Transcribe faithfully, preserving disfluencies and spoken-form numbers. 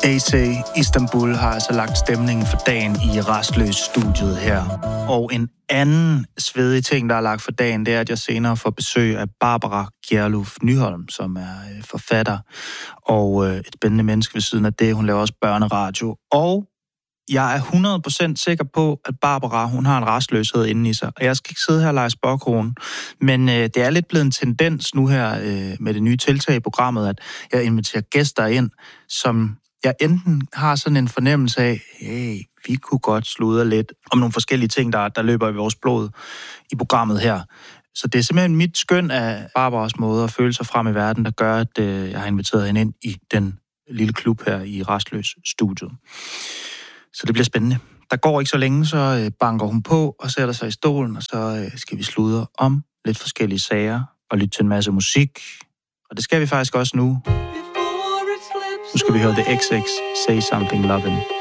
A C Istanbul har altså lagt stemningen for dagen i Rastløs-studiet her. Og en anden svedig ting, der er lagt for dagen, det er, at jeg senere får besøg af Barbara Gjerluf Nyholm, som er forfatter og et spændende menneske ved siden af det. Hun laver også børneradio. Og jeg er hundrede procent sikker på, at Barbara, hun har en rastløshed inde i sig. Og jeg skal ikke sidde her og lege spåkone, men øh, det er lidt blevet en tendens nu her øh, med det nye tiltag i programmet, at jeg inviterer gæster ind, som jeg enten har sådan en fornemmelse af, hey, vi kunne godt sludre lidt om nogle forskellige ting, der, der løber i vores blod i programmet her. Så det er simpelthen mit skøn af Barbaras måde at føle sig frem i verden, der gør, at øh, jeg har inviteret hende ind i den lille klub her i Rastløs-studiet. Så det bliver spændende. Der går ikke så længe, så banker hun på og sætter sig i stolen, og så skal vi sludre om lidt forskellige sager og lytte til en masse musik. Og det skal vi faktisk også nu. Nu skal vi høre The X X, Say Something Lovin'.